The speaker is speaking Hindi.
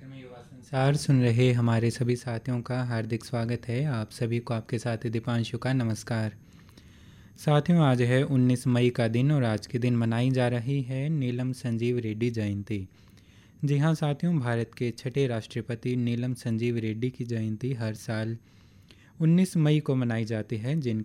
संसार सुन रहे हमारे सभी साथियों का हार्दिक स्वागत है। आप सभी को आपके साथी दीपांशु का नमस्कार। साथियों, आज है 19 मई का दिन और आज के दिन मनाई जा रही है नीलम संजीव रेड्डी जयंती। जी हाँ साथियों, भारत के छठे राष्ट्रपति नीलम संजीव रेड्डी की जयंती हर साल 19 मई को मनाई जाती है, जिनका